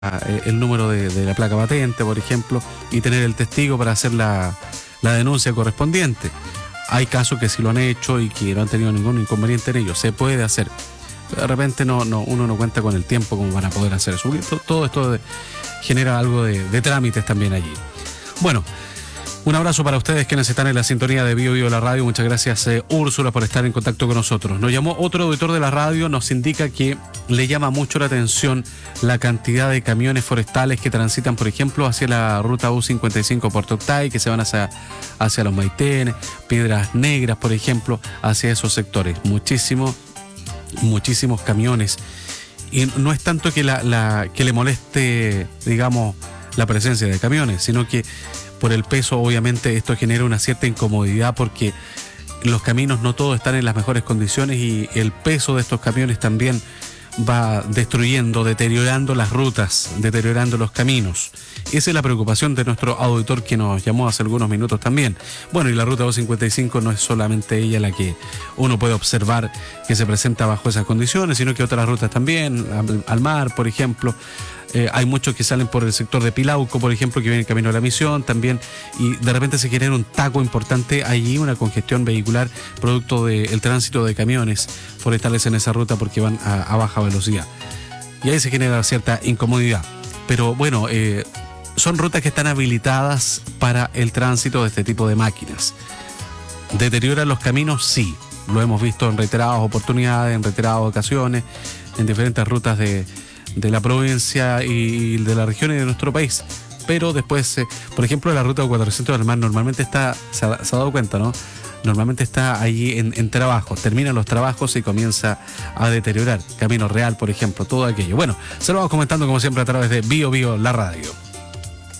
el número de la placa patente, por ejemplo, y tener el testigo para hacer la denuncia correspondiente. Hay casos que sí lo han hecho y que no han tenido ningún inconveniente en ello. Se puede hacer. De repente uno no cuenta con el tiempo como para poder hacer eso. Todo esto genera algo de trámites también allí. Bueno, un abrazo para ustedes quienes están en la sintonía de Bio la radio. Muchas gracias, Úrsula, por estar en contacto con nosotros. Nos llamó otro auditor de la radio, nos indica que le llama mucho la atención la cantidad de camiones forestales que transitan, por ejemplo, hacia la ruta U55 Puerto Octay, que se van hacia los Maitenes, Piedras Negras, por ejemplo, hacia esos sectores. Muchísimos camiones. Y no es tanto que que le moleste, digamos, la presencia de camiones, sino que por el peso, obviamente, esto genera una cierta incomodidad porque los caminos no todos están en las mejores condiciones y el peso de estos camiones también va deteriorando las rutas, deteriorando los caminos. Esa es la preocupación de nuestro auditor que nos llamó hace algunos minutos también. Bueno, y la ruta 255 no es solamente ella la que uno puede observar que se presenta bajo esas condiciones, sino que otras rutas también, al mar, por ejemplo. Hay muchos que salen por el sector de Pilauco, por ejemplo, que vienen camino a la Misión también, y de repente se genera un taco importante allí, una congestión vehicular producto del tránsito de camiones forestales en esa ruta porque van a baja velocidad. Y ahí se genera cierta incomodidad. Pero bueno, son rutas que están habilitadas para el tránsito de este tipo de máquinas. ¿Deterioran los caminos? Sí. Lo hemos visto en reiteradas oportunidades, en reiteradas ocasiones, en diferentes rutas de la provincia y de la región y de nuestro país. Pero después, por ejemplo, la ruta 400 del mar normalmente se ha dado cuenta, ¿no? Normalmente está allí en trabajos, terminan los trabajos y comienza a deteriorar. Camino Real, por ejemplo, todo aquello. Bueno, se lo vamos comentando como siempre a través de Bio la radio.